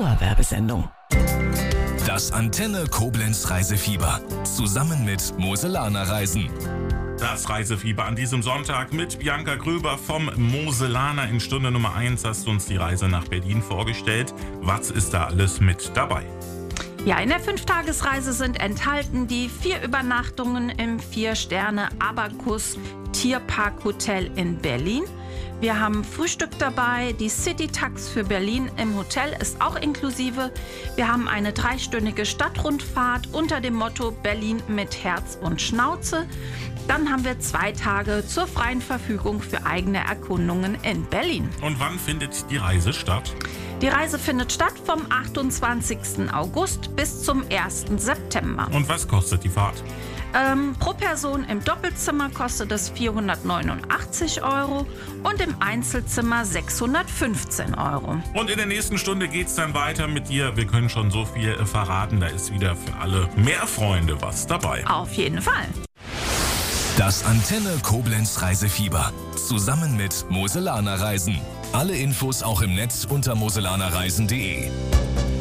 Dauerwerbesendung. Das Antenne Koblenz Reisefieber. Zusammen mit Moselaner Reisen. Das Reisefieber an diesem Sonntag mit Bianca Gröber vom Moselaner. In Stunde Nummer 1 hast du uns die Reise nach Berlin vorgestellt. Was ist da alles mit dabei? Ja, in der 5-Tagesreise sind enthalten die 4 Übernachtungen im 4-Sterne-Abacus Tierpark Hotel in Berlin. Wir haben Frühstück dabei, die City-Tax für Berlin im Hotel ist auch inklusive. Wir haben eine 3-stündige Stadtrundfahrt unter dem Motto Berlin mit Herz und Schnauze. Dann haben wir 2 Tage zur freien Verfügung für eigene Erkundungen in Berlin. Und wann findet die Reise statt? Die Reise findet statt vom 28. August bis zum 1. September. Und was kostet die Fahrt? Pro Person im Doppelzimmer kostet es 489 € und im Einzelzimmer 615 €. Und in der nächsten Stunde geht's dann weiter mit dir. Wir können schon so viel verraten. Da ist wieder für alle Meerfreunde was dabei. Auf jeden Fall. Das Antenne Koblenz Reisefieber. Zusammen mit Moselaner Reisen. Alle Infos auch im Netz unter moselanerreisen.de.